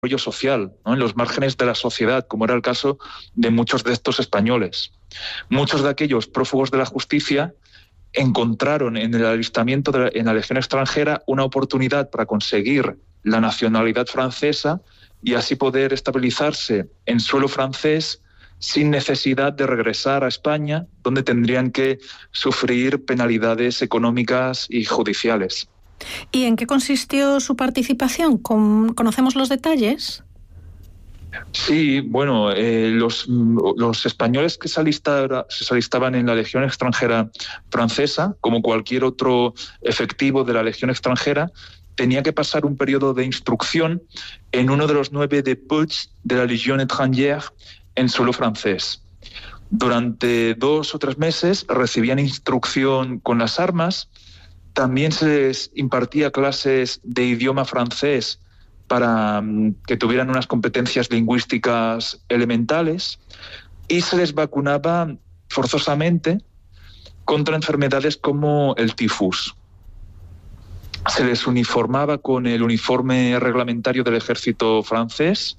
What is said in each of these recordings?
desarrollo social, ¿no?, en los márgenes de la sociedad, como era el caso de muchos de estos españoles. Muchos de aquellos prófugos de la justicia encontraron en el alistamiento en la Legión extranjera una oportunidad para conseguir la nacionalidad francesa y así poder estabilizarse en suelo francés sin necesidad de regresar a España, donde tendrían que sufrir penalidades económicas y judiciales. ¿Y en qué consistió su participación? ¿Conocemos los detalles? Sí, bueno, los españoles que se alistaban en la Legión extranjera francesa, como cualquier otro efectivo de la Legión extranjera, tenía que pasar un periodo de instrucción en uno de los 9 dépôts de la Légion étrangère en suelo francés. Durante 2 o 3 meses recibían instrucción con las armas, también se les impartía clases de idioma francés para que tuvieran unas competencias lingüísticas elementales y se les vacunaba forzosamente contra enfermedades como el tifus. Se les uniformaba con el uniforme reglamentario del ejército francés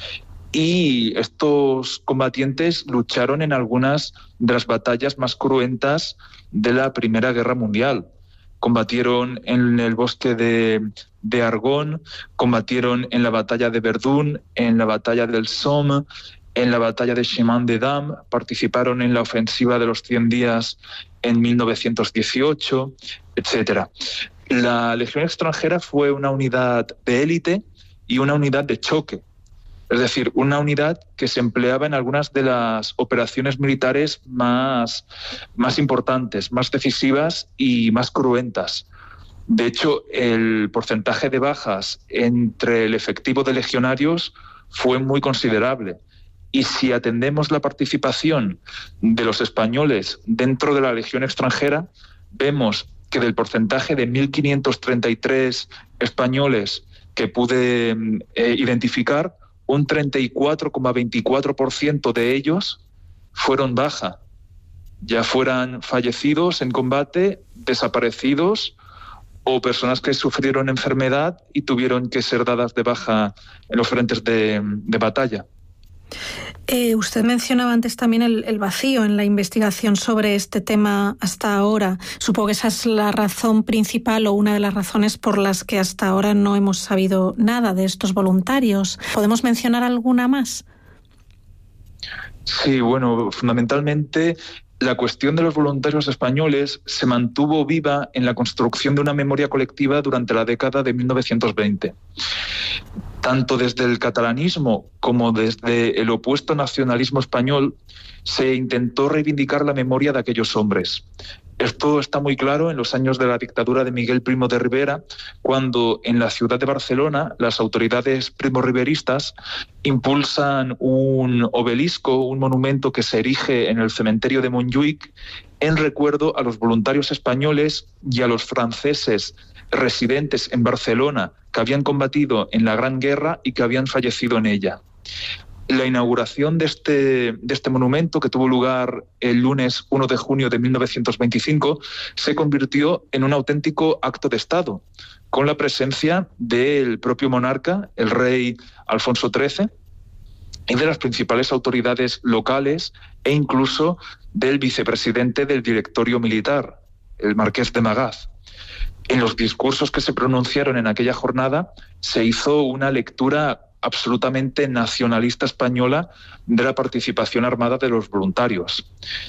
y estos combatientes lucharon en algunas de las batallas más cruentas de la Primera Guerra Mundial. Combatieron en el bosque de Argonne, combatieron en la batalla de Verdún, en la batalla del Somme, en la batalla de Chemin des Dames, participaron en la ofensiva de los 100 días en 1918, etc. La Legión extranjera fue una unidad de élite y una unidad de choque, es decir, una unidad que se empleaba en algunas de las operaciones militares más importantes, más decisivas y más cruentas. De hecho, el porcentaje de bajas entre el efectivo de legionarios fue muy considerable. Y si atendemos la participación de los españoles dentro de la Legión extranjera, vemos que del porcentaje de 1.533 españoles que pude identificar, un 34,24% de ellos fueron baja, ya fueran fallecidos en combate, desaparecidos o personas que sufrieron enfermedad y tuvieron que ser dadas de baja en los frentes de batalla. Usted mencionaba antes también el vacío en la investigación sobre este tema hasta ahora. Supongo que esa es la razón principal o una de las razones por las que hasta ahora no hemos sabido nada de estos voluntarios. ¿Podemos mencionar alguna más? Sí, bueno, fundamentalmente la cuestión de los voluntarios españoles se mantuvo viva en la construcción de una memoria colectiva durante la década de 1920. Tanto desde el catalanismo como desde el opuesto nacionalismo español se intentó reivindicar la memoria de aquellos hombres. Esto está muy claro en los años de la dictadura de Miguel Primo de Rivera, cuando en la ciudad de Barcelona las autoridades primorriberistas impulsan un obelisco, un monumento que se erige en el cementerio de Montjuïc en recuerdo a los voluntarios españoles y a los franceses residentes en Barcelona que habían combatido en la Gran Guerra y que habían fallecido en ella. La inauguración de este monumento, que tuvo lugar el lunes 1 de junio de 1925, se convirtió en un auténtico acto de Estado, con la presencia del propio monarca, el rey Alfonso XIII, y de las principales autoridades locales e incluso del vicepresidente del directorio militar, el marqués de Magaz. En los discursos que se pronunciaron en aquella jornada se hizo una lectura absolutamente nacionalista española de la participación armada de los voluntarios.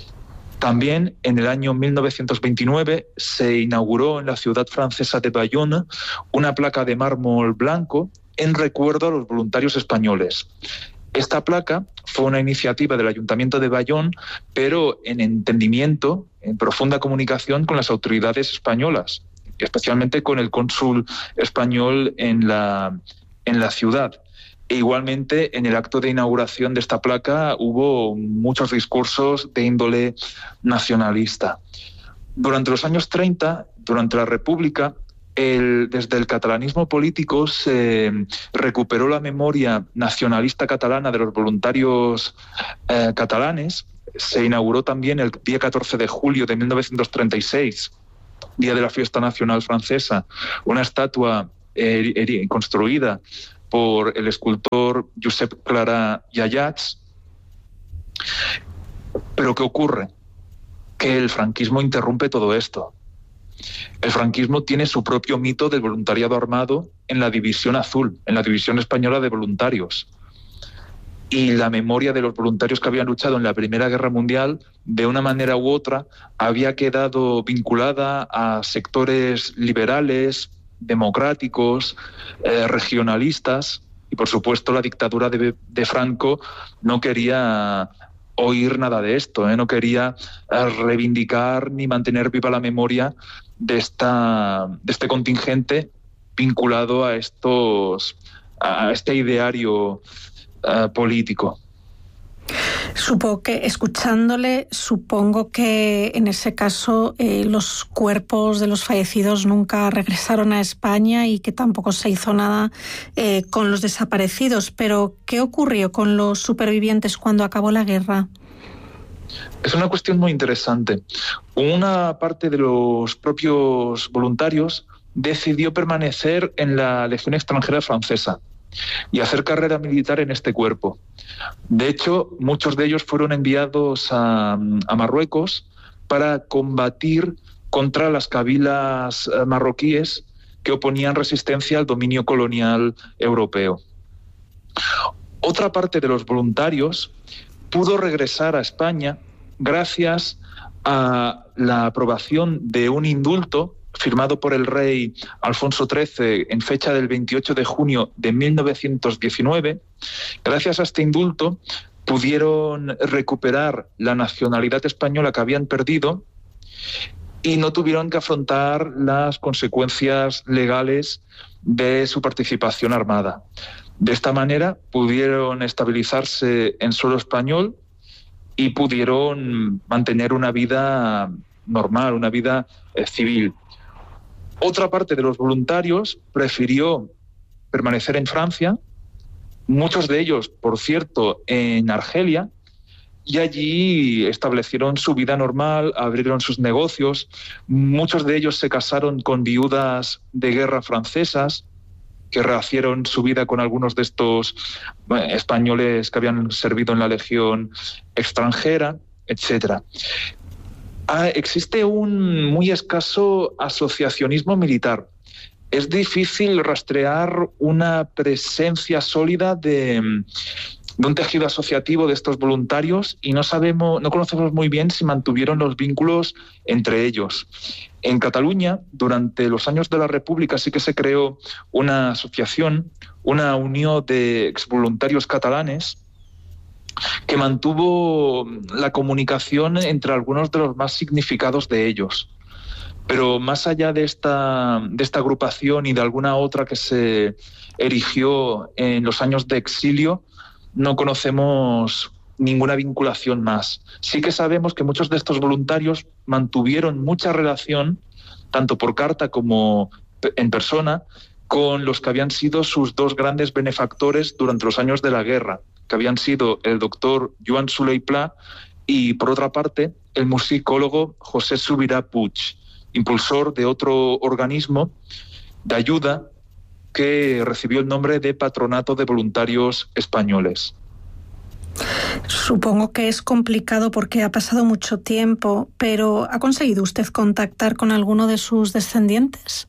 También en el año 1929 se inauguró en la ciudad francesa de Bayonne una placa de mármol blanco en recuerdo a los voluntarios españoles. Esta placa fue una iniciativa del Ayuntamiento de Bayonne, pero en entendimiento, en profunda comunicación con las autoridades españolas, especialmente con el cónsul español en la ciudad. E igualmente, en el acto de inauguración de esta placa hubo muchos discursos de índole nacionalista. Durante los años 30, durante la República, desde el catalanismo político se recuperó la memoria nacionalista catalana de los voluntarios catalanes. Se inauguró también el día 14 de julio de 1936, día de la fiesta nacional francesa, una estatua construida por el escultor Josep Clarà i Ayats. Pero ¿qué ocurre? Que el franquismo interrumpe todo esto. El franquismo tiene su propio mito del voluntariado armado en la División Azul, en la División Española de Voluntarios. Y la memoria de los voluntarios que habían luchado en la Primera Guerra Mundial, de una manera u otra, había quedado vinculada a sectores liberales, democráticos, regionalistas, y por supuesto la dictadura de Franco no quería oír nada de esto, no quería reivindicar ni mantener viva la memoria de este contingente vinculado a este ideario político. Supongo que, escuchándole, supongo que en ese caso los cuerpos de los fallecidos nunca regresaron a España y que tampoco se hizo nada con los desaparecidos. Pero, ¿qué ocurrió con los supervivientes cuando acabó la guerra? Es una cuestión muy interesante. Una parte de los propios voluntarios decidió permanecer en la Legión Extranjera Francesa y hacer carrera militar en este cuerpo. De hecho, muchos de ellos fueron enviados a Marruecos para combatir contra las cabilas marroquíes que oponían resistencia al dominio colonial europeo. Otra parte de los voluntarios pudo regresar a España gracias a la aprobación de un indulto firmado por el rey Alfonso XIII en fecha del 28 de junio de 1919. Gracias a este indulto pudieron recuperar la nacionalidad española que habían perdido y no tuvieron que afrontar las consecuencias legales de su participación armada. De esta manera pudieron estabilizarse en suelo español y pudieron mantener una vida normal, una vida civil. Otra parte de los voluntarios prefirió permanecer en Francia, muchos de ellos, por cierto, en Argelia, y allí establecieron su vida normal, abrieron sus negocios. Muchos de ellos se casaron con viudas de guerra francesas, que rehacieron su vida con algunos de estos españoles que habían servido en la Legión Extranjera, etc. Existe un muy escaso asociacionismo militar. Es difícil rastrear una presencia sólida de un tejido asociativo de estos voluntarios y no conocemos muy bien si mantuvieron los vínculos entre ellos. En Cataluña, durante los años de la República, sí que se creó una asociación, una unión de exvoluntarios catalanes, que mantuvo la comunicación entre algunos de los más significados de ellos. Pero más allá de esta agrupación y de alguna otra que se erigió en los años de exilio, no conocemos ninguna vinculación más. Sí que sabemos que muchos de estos voluntarios mantuvieron mucha relación, tanto por carta como en persona, con los que habían sido sus dos grandes benefactores durante los años de la guerra, que habían sido el doctor Joan Solé i Pla y, por otra parte, el musicólogo José Subirà Puig, impulsor de otro organismo de ayuda que recibió el nombre de Patronato de Voluntarios Españoles. Supongo que es complicado porque ha pasado mucho tiempo, pero ¿ha conseguido usted contactar con alguno de sus descendientes?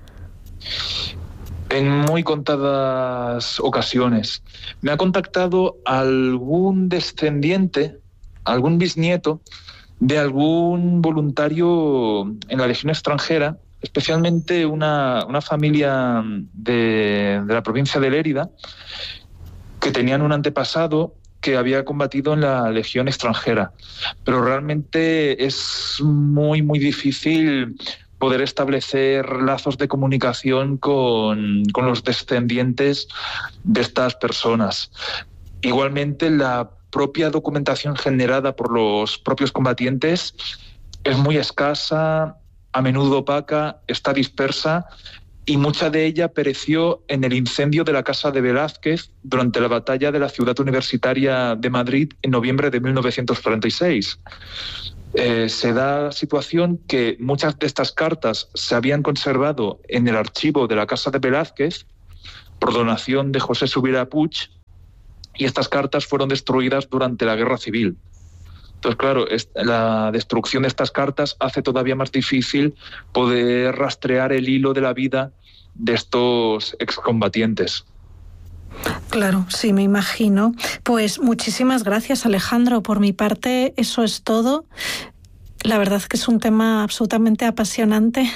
En muy contadas ocasiones. Me ha contactado algún descendiente, algún bisnieto de algún voluntario en la Legión Extranjera, especialmente una familia de la provincia de Lérida, que tenían un antepasado que había combatido en la Legión Extranjera. Pero realmente es muy, muy difícil poder establecer lazos de comunicación con los descendientes de estas personas. Igualmente, la propia documentación generada por los propios combatientes es muy escasa, a menudo opaca, está dispersa, y mucha de ella pereció en el incendio de la Casa de Velázquez durante la batalla de la Ciudad Universitaria de Madrid en noviembre de 1946. Se da la situación que muchas de estas cartas se habían conservado en el archivo de la Casa de Velázquez, por donación de José Subirà Puig, y estas cartas fueron destruidas durante la Guerra Civil. Entonces, claro, la destrucción de estas cartas hace todavía más difícil poder rastrear el hilo de la vida de estos excombatientes. Claro, sí, me imagino. Pues muchísimas gracias, Alejandro. Por mi parte, eso es todo. La verdad es que es un tema absolutamente apasionante.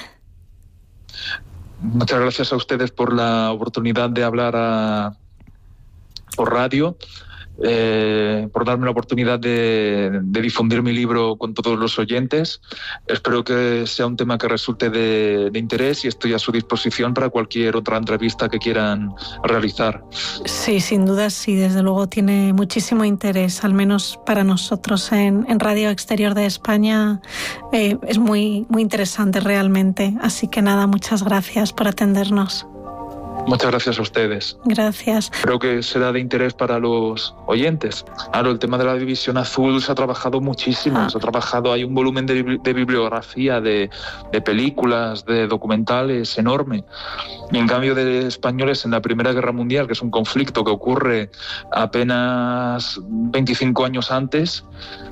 Muchas gracias a ustedes por la oportunidad de hablar por radio, por darme la oportunidad de difundir mi libro con todos los oyentes. Espero que sea un tema que resulte de interés, y estoy a su disposición para cualquier otra entrevista que quieran realizar. Sí, sin duda, sí, desde luego tiene muchísimo interés, al menos para nosotros en Radio Exterior de España. Es muy, muy interesante realmente. Así que nada, muchas gracias por atendernos. Muchas gracias a ustedes. Gracias. Creo que será de interés para los oyentes. Claro, el tema de la División Azul se ha trabajado muchísimo. Hay un volumen de bibliografía, de películas, de documentales enorme. Y en cambio de españoles en la Primera Guerra Mundial, que es un conflicto que ocurre apenas 25 años antes,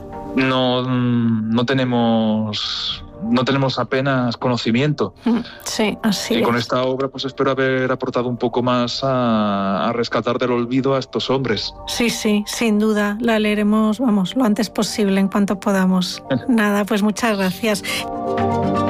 no tenemos apenas conocimiento. Sí, así y con es. esta obra pues espero haber aportado un poco más a rescatar del olvido a estos hombres. Sí, sin duda. La leeremos, lo antes posible, en cuanto podamos. Nada, pues muchas gracias.